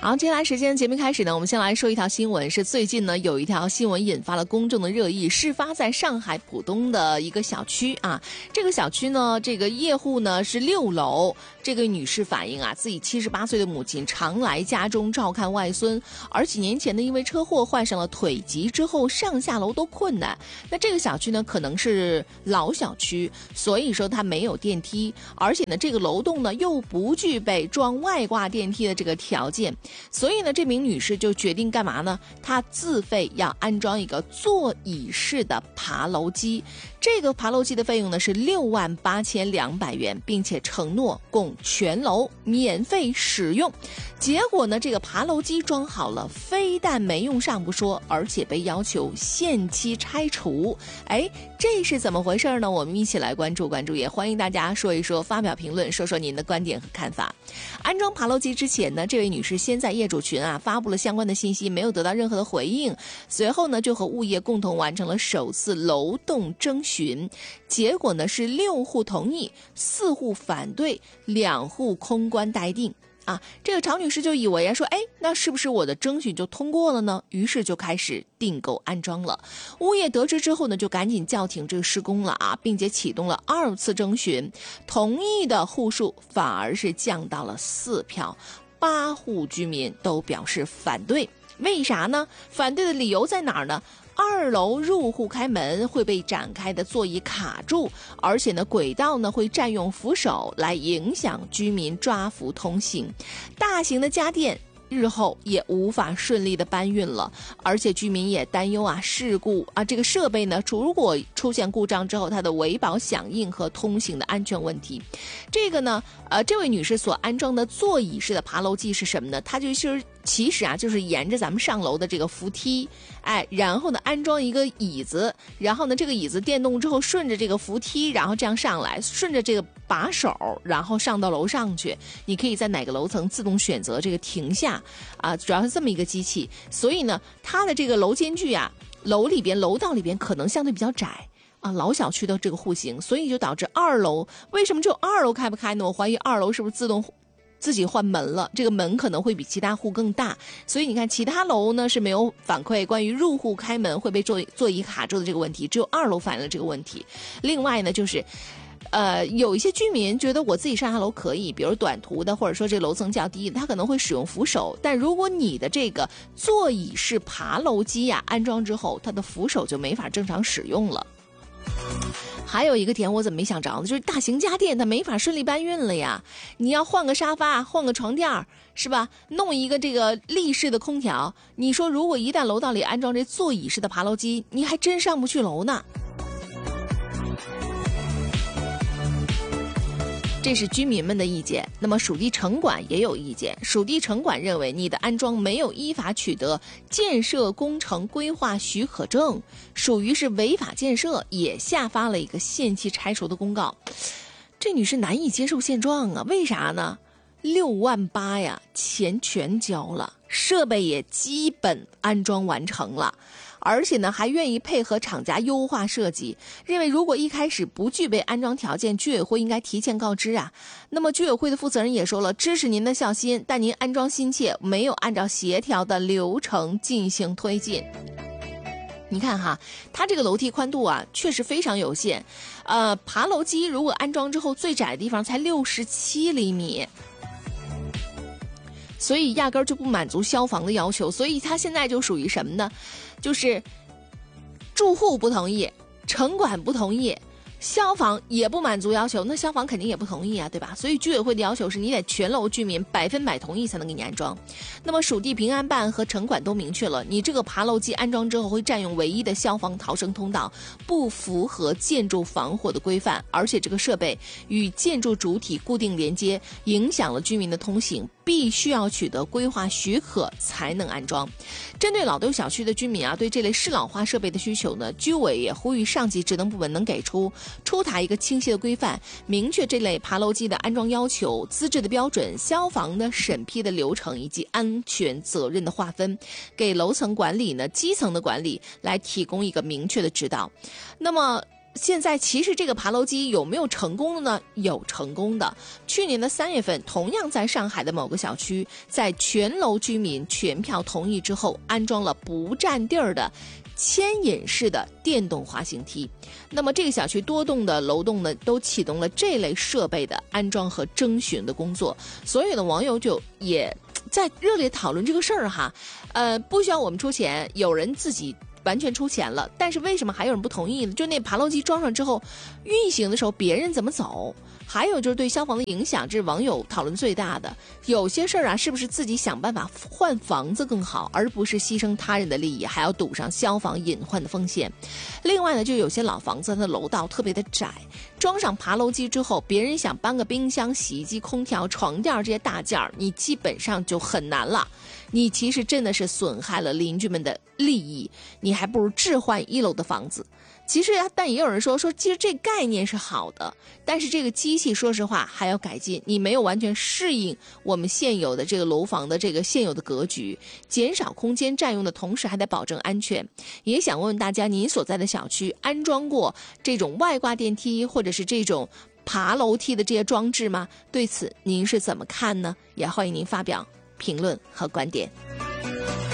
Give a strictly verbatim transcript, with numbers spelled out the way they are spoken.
好，接下来时间节目开始呢，我们先来说一条新闻，是最近呢有一条新闻引发了公众的热议，事发在上海浦东的一个小区啊。这个小区呢，这个业户呢是六楼，这个女士反映啊，自己七十八岁的母亲常来家中照看外孙，而几年前呢因为车祸患上了腿疾之后上下楼都困难。那这个小区呢可能是老小区，所以说它没有电梯，而且呢这个楼栋呢又不具备装外挂电梯的这个条件。所以呢，这名女士就决定干嘛呢？她自费要安装一个座椅式的爬楼机，这个爬楼机的费用呢是六万八千两百元，并且承诺供全楼免费使用。结果呢，这个爬楼机装好了，非但没用上不说，而且被要求限期拆除。哎，这是怎么回事呢？我们一起来关注关注，也欢迎大家说一说，发表评论，说说您的观点和看法。安装爬楼机之前呢，这位女士先在业主群啊发布了相关的信息，没有得到任何的回应。随后呢，就和物业共同完成了首次楼栋征询，结果呢是六户同意，四户反对，两户空关待定。啊，这个常女士就以为啊，说，哎，那是不是我的征询就通过了呢？于是就开始订购安装了。物业得知之后呢，就赶紧叫停这个施工了啊，并且启动了二次征询，同意的户数反而是降到了四票，八户居民都表示反对。为啥呢？反对的理由在哪儿呢？二楼入户开门会被展开的座椅卡住，而且呢轨道呢会占用扶手，来影响居民抓扶通行。大型的家电日后也无法顺利的搬运了，而且居民也担忧啊事故啊这个设备呢如果出现故障之后，它的维保响应和通行的安全问题。这个呢呃这位女士所安装的座椅式的爬楼机是什么呢？它就是其实啊就是沿着咱们上楼的这个扶梯，哎，然后呢安装一个椅子，然后呢这个椅子电动之后顺着这个扶梯，然后这样上来，顺着这个把手，然后上到楼上去。你可以在哪个楼层自动选择这个停下啊，主要是这么一个机器。所以呢它的这个楼间距啊，楼里边楼道里边可能相对比较窄啊，老小区的这个户型，所以就导致二楼为什么只有二楼开不开呢？我怀疑二楼是不是自动自己换门了，这个门可能会比其他户更大。所以你看其他楼呢是没有反馈关于入户开门会被座座椅卡住的这个问题，只有二楼反映了这个问题。另外呢就是呃，有一些居民觉得我自己上下楼可以，比如短途的，或者说这楼层较低的，他可能会使用扶手。但如果你的这个座椅式爬楼机呀、啊、安装之后，它的扶手就没法正常使用了。还有一个点我怎么没想着呢？就是大型家电它没法顺利搬运了呀。你要换个沙发，换个床垫，是吧？弄一个这个立式的空调，你说如果一旦楼道里安装这座椅式的爬楼机，你还真上不去楼呢。这是居民们的意见，那么属地城管也有意见。属地城管认为你的安装没有依法取得建设工程规划许可证，属于是违法建设，也下发了一个限期拆除的公告。这女士难以接受现状啊，为啥呢？六万八呀，钱全交了，设备也基本安装完成了，而且呢还愿意配合厂家优化设计，认为如果一开始不具备安装条件，居委会应该提前告知啊。那么居委会的负责人也说了，支持您的孝心，但您安装心切，没有按照协调的流程进行推进。你看哈，它这个楼梯宽度啊确实非常有限，呃，爬楼机如果安装之后最窄的地方才六十七厘米，所以压根儿就不满足消防的要求。所以它现在就属于什么呢？就是住户不同意，城管不同意，消防也不满足要求，那消防肯定也不同意啊，对吧？所以居委会的要求是你得全楼居民百分百同意才能给你安装。那么属地平安办和城管都明确了，你这个爬楼机安装之后会占用唯一的消防逃生通道，不符合建筑防火的规范，而且这个设备与建筑主体固定连接，影响了居民的通行，必须要取得规划许可才能安装。针对老旧小区的居民啊，对这类适老化设备的需求呢，居委也呼吁上级职能部门能给出出台一个清晰的规范，明确这类爬楼机的安装要求、资质的标准、消防的审批的流程以及安全责任的划分，给楼层管理呢、基层的管理来提供一个明确的指导。那么现在其实这个爬楼机有没有成功的呢？有成功的。去年的三月份，同样在上海的某个小区，在全楼居民全票同意之后，安装了不占地儿的牵引式的电动滑行梯。那么这个小区多栋的楼栋呢，都启动了这类设备的安装和征询的工作。所有的网友就也在热烈讨论这个事儿哈，呃，不需要我们出钱，有人自己完全出钱了，但是为什么还有人不同意呢？就那爬楼机装上之后，运行的时候别人怎么走？还有就是对消防的影响，这是网友讨论最大的。有些事儿啊，是不是自己想办法换房子更好，而不是牺牲他人的利益，还要赌上消防隐患的风险？另外呢，就有些老房子它的楼道特别的窄，装上爬楼机之后，别人想搬个冰箱、洗衣机、空调、床垫这些大件儿，你基本上就很难了。你其实真的是损害了邻居们的利益，你还不如置换一楼的房子。其实但也有人说说其实这概念是好的，但是这个机器说实话还要改进，你没有完全适应我们现有的这个楼房的这个现有的格局，减少空间占用的同时还得保证安全。也想问问大家，您所在的小区安装过这种外挂电梯或者是这种爬楼梯的这些装置吗？对此您是怎么看呢？也欢迎您发表评论和观点。